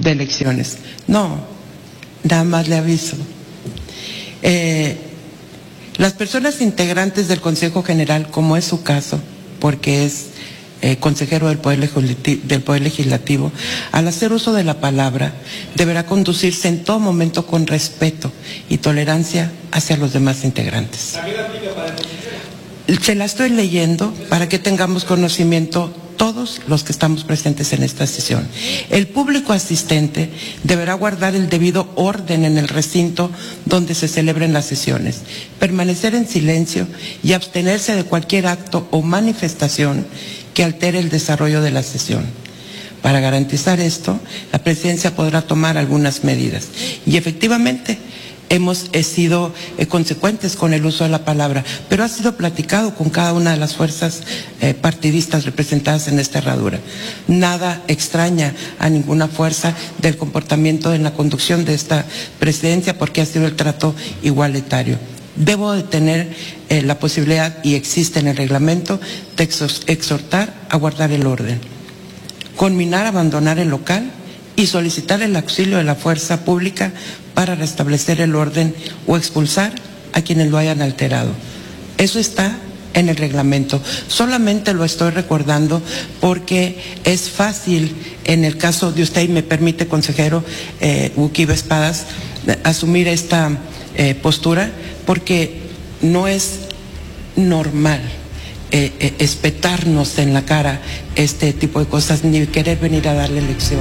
de elecciones. No, nada más le aviso. Las personas integrantes del Consejo General, como es su caso, porque es consejero del Poder Legislativo, al hacer uso de la palabra, deberá conducirse en todo momento con respeto y tolerancia hacia los demás integrantes. Se la estoy leyendo para que tengamos conocimiento todos los que estamos presentes en esta sesión. El público asistente deberá guardar el debido orden en el recinto donde se celebren las sesiones, permanecer en silencio y abstenerse de cualquier acto o manifestación que altere el desarrollo de la sesión. Para garantizar esto, la presidencia podrá tomar algunas medidas. Y efectivamente, hemos sido consecuentes con el uso de la palabra, pero ha sido platicado con cada una de las fuerzas partidistas representadas en esta herradura. Nada extraña a ninguna fuerza del comportamiento en la conducción de esta presidencia, porque ha sido el trato igualitario. Debo de tener la posibilidad, y existe en el reglamento, de exhortar a guardar el orden, conminar a abandonar el local y solicitar el auxilio de la fuerza pública para restablecer el orden o expulsar a quienes lo hayan alterado. Eso está en el reglamento. Solamente lo estoy recordando porque es fácil, en el caso de usted, y me permite, consejero Uquiba Espadas, asumir esta postura, porque no es normal espetarnos en la cara este tipo de cosas, ni querer venir a darle lección.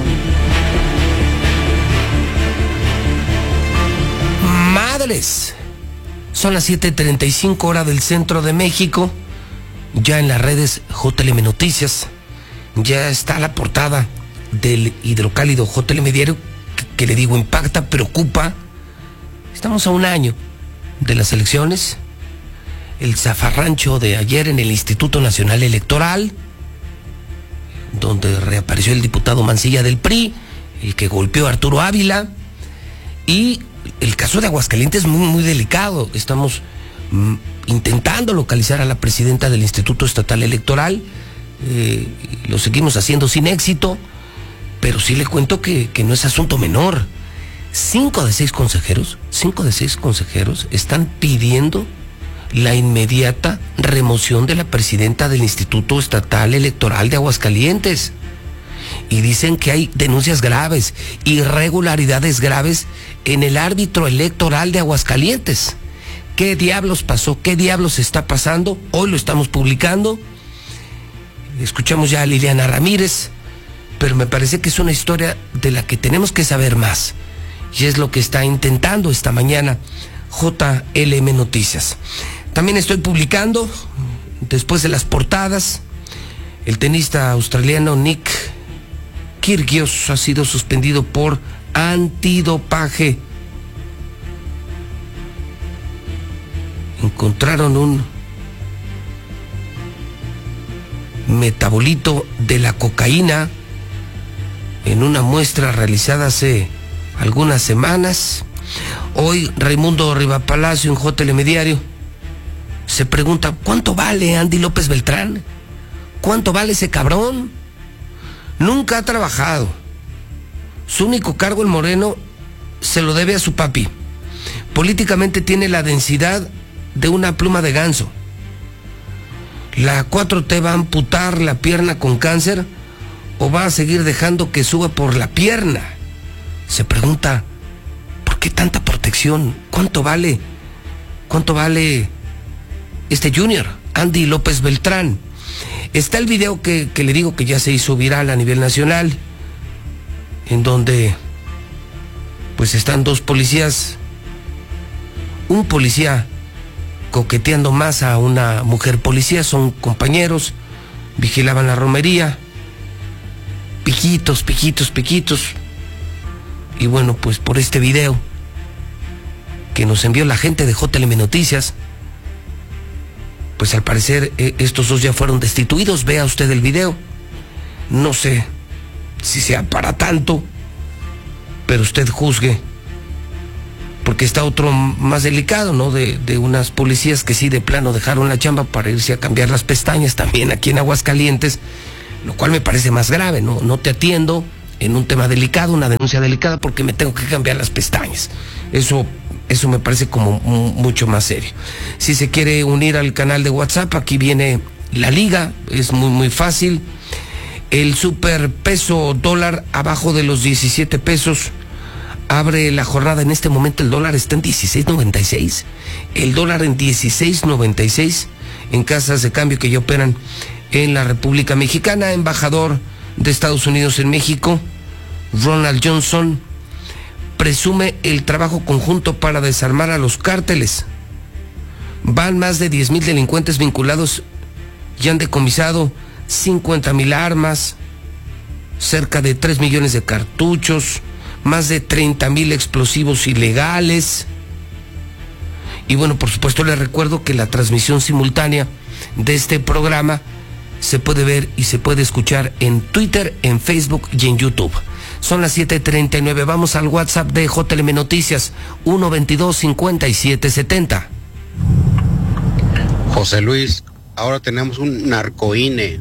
Madres, son las 7:35 hora del centro de México. Ya en las redes JLM Noticias ya está la portada del hidrocálido JLM Diario, que le digo, impacta, preocupa. Estamos a un año de las elecciones, el zafarrancho de ayer en el Instituto Nacional Electoral, donde reapareció el diputado Mancilla del PRI, el que golpeó a Arturo Ávila, y el caso de Aguascalientes es muy, muy delicado. Estamos intentando localizar a la presidenta del Instituto Estatal Electoral, lo seguimos haciendo sin éxito, pero sí le cuento que no es asunto menor. 5 de 6 consejeros están pidiendo la inmediata remoción de la presidenta del Instituto Estatal Electoral de Aguascalientes. Y dicen que hay denuncias graves, irregularidades graves en el árbitro electoral de Aguascalientes. ¿Qué diablos pasó? ¿Qué diablos está pasando? Hoy lo estamos publicando. Escuchamos ya a Liliana Ramírez, pero me parece que es una historia de la que tenemos que saber más. Y es lo que está intentando esta mañana JLM Noticias. También estoy publicando, después de las portadas, el tenista australiano Nick Kyrgios ha sido suspendido por antidopaje. Encontraron un metabolito de la cocaína en una muestra realizada hace algunas semanas. Hoy Raimundo Rivapalacio en JLM Diario se pregunta: ¿cuánto vale Andy López Beltrán? ¿Cuánto vale ese cabrón? Nunca ha trabajado. Su único cargo en Moreno se lo debe a su papi. Políticamente tiene la densidad de una pluma de ganso. ¿La 4T va a amputar la pierna con cáncer o va a seguir dejando que suba por la pierna? Se pregunta, ¿por qué tanta protección? ¿Cuánto vale este junior, Andy López Beltrán? Está el video que le digo que ya se hizo viral a nivel nacional, en donde pues están 2 policías, un policía coqueteando más a una mujer policía, son compañeros, vigilaban la romería, piquitos. Y bueno, pues por este video que nos envió la gente de JLM Noticias, pues al parecer estos 2 ya fueron destituidos. Vea usted el video. No sé si sea para tanto, pero usted juzgue, porque está otro más delicado, ¿no? De unas policías que sí de plano dejaron la chamba para irse a cambiar las pestañas también aquí en Aguascalientes, lo cual me parece más grave, ¿no? No te atiendo, en un tema delicado, una denuncia delicada, porque me tengo que cambiar las pestañas. Eso me parece como mucho más serio. Si se quiere unir al canal de WhatsApp, aquí viene la liga, es muy fácil. El superpeso dólar abajo de los 17 pesos. Abre la jornada, en este momento el dólar está en 16.96. El dólar en 16.96 en casas de cambio que ya operan en la República Mexicana. Embajador de Estados Unidos en México, Ronald Johnson, presume el trabajo conjunto para desarmar a los cárteles. Van más de 10,000 delincuentes vinculados y han decomisado 50,000 armas, cerca de 3 millones de cartuchos, más de 30,000 explosivos ilegales. Y bueno, por supuesto les recuerdo que la transmisión simultánea de este programa se puede ver y se puede escuchar en Twitter, en Facebook y en YouTube. Son las 7:39, vamos al WhatsApp de JLM Noticias, 122-5770. José Luis, ahora tenemos un narcoine,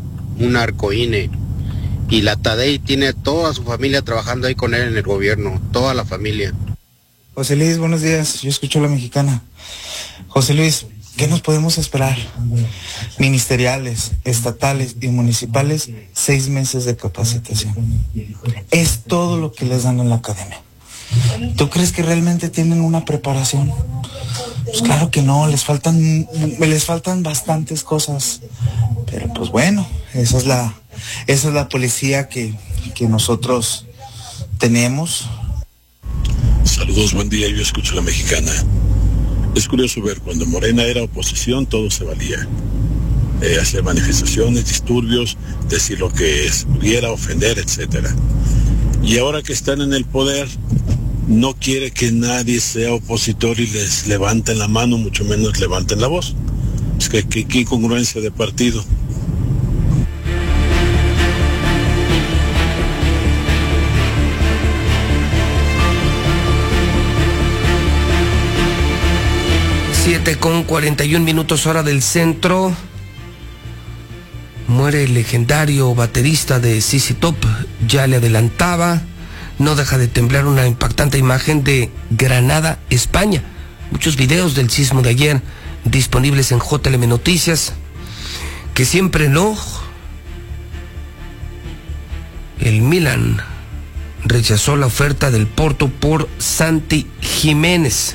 y la Tadei tiene toda su familia trabajando ahí con él en el gobierno, toda la familia. José Luis, buenos días, yo escucho La Mexicana. José Luis, ¿qué nos podemos esperar? Ministeriales, estatales y municipales, 6 meses de capacitación. Es todo lo que les dan en la academia. ¿Tú crees que realmente tienen una preparación? Pues claro que no, les faltan bastantes cosas. Pero pues bueno, esa es la policía que nosotros tenemos. Saludos, buen día, yo escucho La Mexicana. Es curioso ver, cuando Morena era oposición, todo se valía. Hacer manifestaciones, disturbios, decir lo que pudiera ofender, etcétera. Y ahora que están en el poder, no quiere que nadie sea opositor y les levanten la mano, mucho menos levanten la voz. Es que qué incongruencia de partido. Con 41 minutos hora del centro. Muere el legendario baterista de ZZ Top, ya le adelantaba. No deja de temblar una impactante imagen de Granada, España. Muchos videos del sismo de ayer disponibles en JLM Noticias. Que siempre no. El Milan rechazó la oferta del Porto por Santi Jiménez.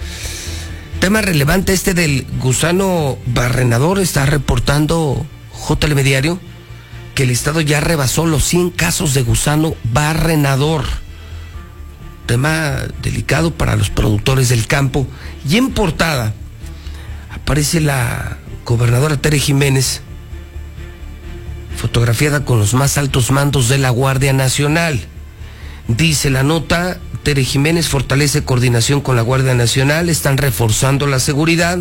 Tema relevante este del gusano barrenador. Está reportando JLM Diario que el estado ya rebasó los 100 casos de gusano barrenador. Tema delicado para los productores del campo. Y en portada aparece la gobernadora Tere Jiménez, fotografiada con los más altos mandos de la Guardia Nacional. Dice la nota: Tere Jiménez fortalece coordinación con la Guardia Nacional, están reforzando la seguridad.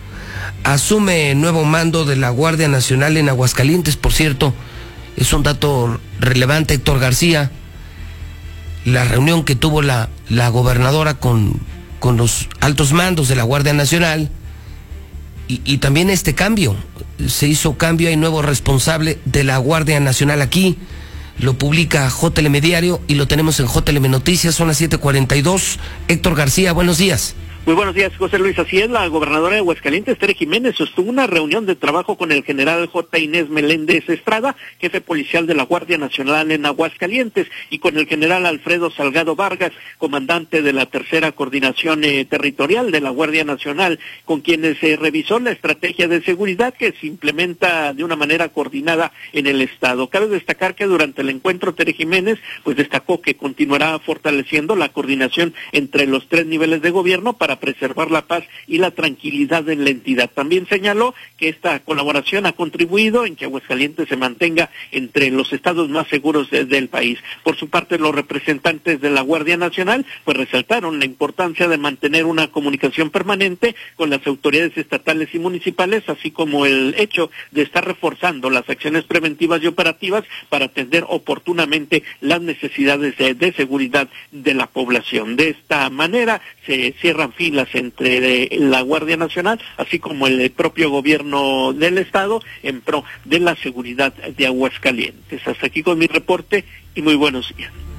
Asume nuevo mando de la Guardia Nacional en Aguascalientes. Por cierto, es un dato relevante, Héctor García, la reunión que tuvo la gobernadora con los altos mandos de la Guardia Nacional, y también este cambio, se hizo cambio, hay nuevo responsable de la Guardia Nacional aquí. Lo publica JLM Diario y lo tenemos en JLM Noticias. Son las 7:42. Héctor García, buenos días. Muy buenos días, José Luis. Así es, la gobernadora de Aguascalientes, Tere Jiménez, sostuvo una reunión de trabajo con el general J. Inés Meléndez Estrada, jefe policial de la Guardia Nacional en Aguascalientes, y con el general Alfredo Salgado Vargas, comandante de la tercera coordinación territorial de la Guardia Nacional, con quienes se revisó la estrategia de seguridad que se implementa de una manera coordinada en el estado. Cabe destacar que durante el encuentro, Tere Jiménez pues destacó que continuará fortaleciendo la coordinación entre los 3 niveles de gobierno para preservar la paz y la tranquilidad en la entidad. También señaló que esta colaboración ha contribuido en que Aguascalientes se mantenga entre los estados más seguros del país. Por su parte, los representantes de la Guardia Nacional pues resaltaron la importancia de mantener una comunicación permanente con las autoridades estatales y municipales, así como el hecho de estar reforzando las acciones preventivas y operativas para atender oportunamente las necesidades de seguridad de la población. De esta manera se cierran filas entre la Guardia Nacional, así como el propio gobierno del estado, en pro de la seguridad de Aguascalientes. Hasta aquí con mi reporte y muy buenos días.